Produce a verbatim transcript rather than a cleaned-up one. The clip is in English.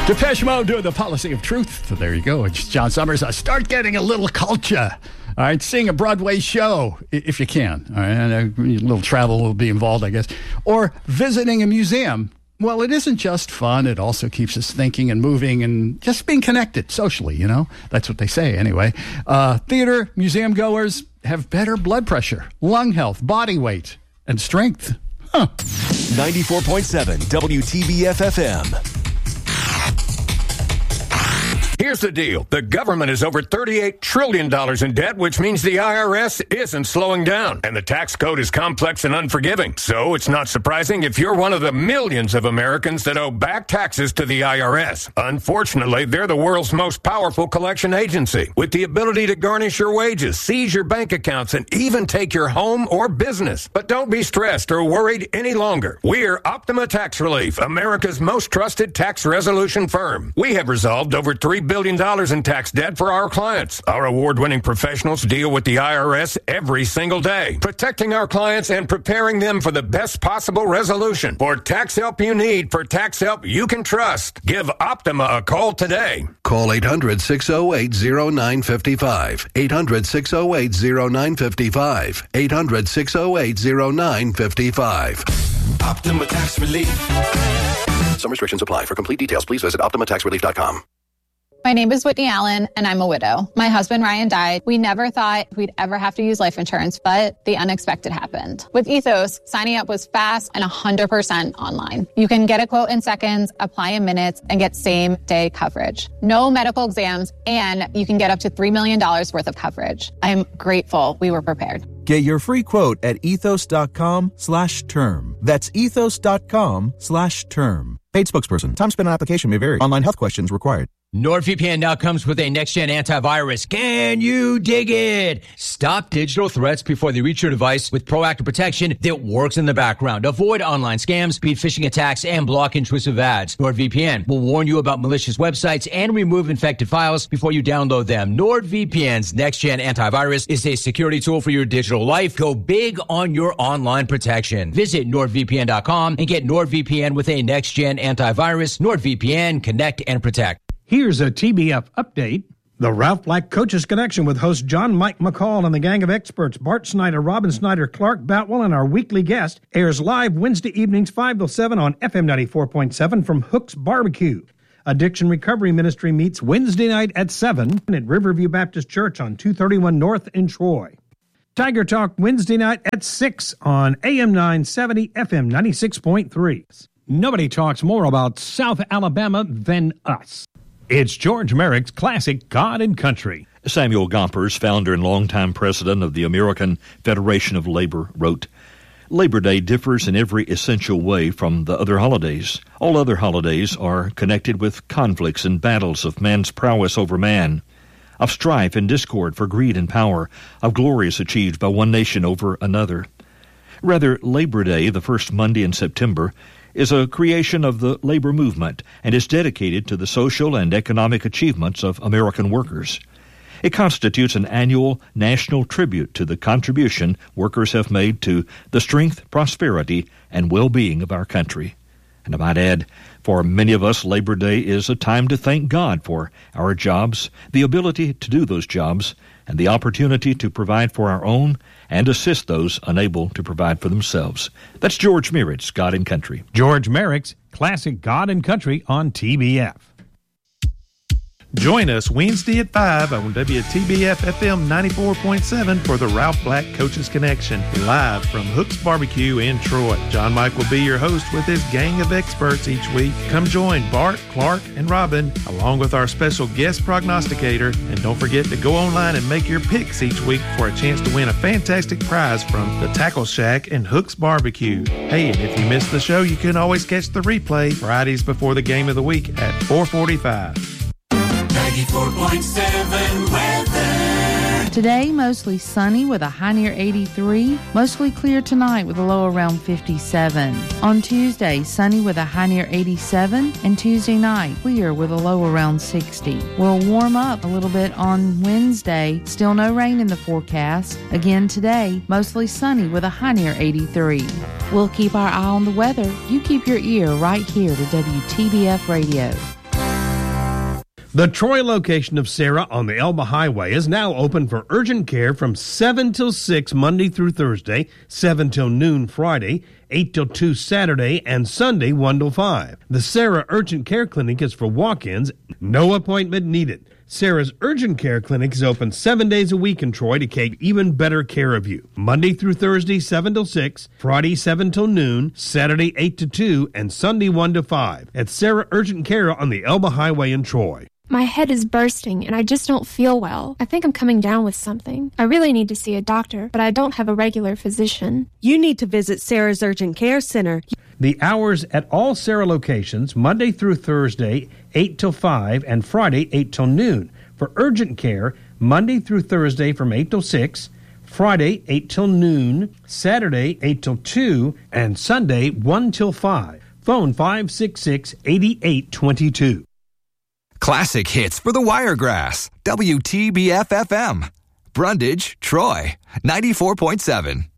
Depeche Mode doing the policy of truth. So there you go. It's John Summers. Uh, start getting a little culture. All right, seeing a Broadway show, if you can. All right, and a little travel will be involved, I guess. Or visiting a museum. Well, it isn't just fun. It also keeps us thinking and moving and just being connected socially, you know? That's what they say anyway. Uh, theater, museum goers have better blood pressure, lung health, body weight, and strength. Huh. ninety-four point seven W T B F F M. Here's the deal. The government is over thirty-eight trillion dollars in debt, which means the I R S isn't slowing down. And the tax code is complex and unforgiving. So it's not surprising if you're one of the millions of Americans that owe back taxes to the I R S. Unfortunately, they're the world's most powerful collection agency, with the ability to garnish your wages, seize your bank accounts, and even take your home or business. But don't be stressed or worried any longer. We're Optima Tax Relief, America's most trusted tax resolution firm. We have resolved over three billion dollars in tax debt for our clients. Our award-winning professionals deal with the I R S every single day, protecting our clients and preparing them for the best possible resolution. For tax help you need, for tax help you can trust, give Optima a call today. Call eight hundred, six oh eight, oh nine five five. eight hundred, six oh eight, oh nine five five. eight hundred, six oh eight, oh nine five five. Optima Tax Relief. Some restrictions apply. For complete details, please visit optima tax relief dot com. My name is Whitney Allen, and I'm a widow. My husband, Ryan, died. We never thought we'd ever have to use life insurance, but the unexpected happened. With Ethos, signing up was fast and one hundred percent online. You can get a quote in seconds, apply in minutes, and get same-day coverage. No medical exams, and you can get up to three million dollars worth of coverage. I'm grateful we were prepared. Get your free quote at ethos.com slash term. That's ethos.com slash term. Paid spokesperson. Time spent on application may vary. Online health questions required. NordVPN now comes with a next-gen antivirus. Can you dig it? Stop digital threats before they reach your device with proactive protection that works in the background. Avoid online scams, beat phishing attacks, and block intrusive ads. NordVPN will warn you about malicious websites and remove infected files before you download them. NordVPN's next-gen antivirus is a security tool for your digital life. Go big on your online protection. Visit nord V P N dot com and get NordVPN with a next-gen antivirus. NordVPN, connect and protect. Here's a T B F update. The Ralph Black Coaches Connection with host John Mike McCall and the gang of experts, Bart Snyder, Robin Snyder, Clark Boutwell, and our weekly guest, airs live Wednesday evenings five till seven on F M ninety-four point seven from Hook's Barbecue. Addiction Recovery Ministry meets Wednesday night at seven at Riverview Baptist Church on two thirty-one North in Troy. Tiger Talk Wednesday night at six on A M nine seventy, F M ninety-six point three. Nobody talks more about South Alabama than us. It's George Merrick's classic God and Country. Samuel Gompers, founder and longtime president of the American Federation of Labor, wrote, Labor Day differs in every essential way from the other holidays. All other holidays are connected with conflicts and battles of man's prowess over man, of strife and discord for greed and power, of glories achieved by one nation over another. Rather, Labor Day, the first Monday in September, is a creation of the labor movement and is dedicated to the social and economic achievements of American workers. It constitutes an annual national tribute to the contribution workers have made to the strength, prosperity, and well-being of our country. And I might add, for many of us, Labor Day is a time to thank God for our jobs, the ability to do those jobs, and the opportunity to provide for our own and assist those unable to provide for themselves. That's George Merritt's God and Country. George Merrick's classic God and Country on T B F. Join us Wednesday at five on W T B F F M ninety-four point seven for the Ralph Black Coaches Connection, live from Hook's Barbecue in Troy. John Mike will be your host with his gang of experts each week. Come join Bart, Clark, and Robin, along with our special guest prognosticator. And don't forget to go online and make your picks each week for a chance to win a fantastic prize from the Tackle Shack and Hook's Barbecue. Hey, and if you missed the show, you can always catch the replay Fridays before the game of the week at four forty-five. ninety-four point seven weather. Today, mostly sunny with a high near eighty-three. Mostly clear tonight with a low around fifty-seven. On Tuesday, sunny with a high near eighty-seven. And Tuesday night, clear with a low around sixty. We'll warm up a little bit on Wednesday. Still no rain in the forecast. Again today, mostly sunny with a high near eighty-three. We'll keep our eye on the weather. You keep your ear right here to W T B F Radio. The Troy location of Sarah on the Elba Highway is now open for urgent care from seven till six Monday through Thursday, seven till noon Friday, eight till two Saturday, and Sunday one till five. The Sarah Urgent Care Clinic is for walk-ins, no appointment needed. Sarah's Urgent Care Clinic is open seven days a week in Troy to take even better care of you. Monday through Thursday, seven till six, Friday, seven till noon, Saturday, eight to two, and Sunday, one to five. At Sarah Urgent Care on the Elba Highway in Troy. My head is bursting and I just don't feel well. I think I'm coming down with something. I really need to see a doctor, but I don't have a regular physician. You need to visit Sarah's Urgent Care Center. The hours at all Sarah locations, Monday through Thursday, eight till five, and Friday, eight till noon. For urgent care, Monday through Thursday from eight till six, Friday, eight till noon, Saturday, eight till two, and Sunday, one till five. Phone five six six, eight eight two two. Classic hits for the Wiregrass. W T B F F M. Brundage, Troy, ninety-four point seven.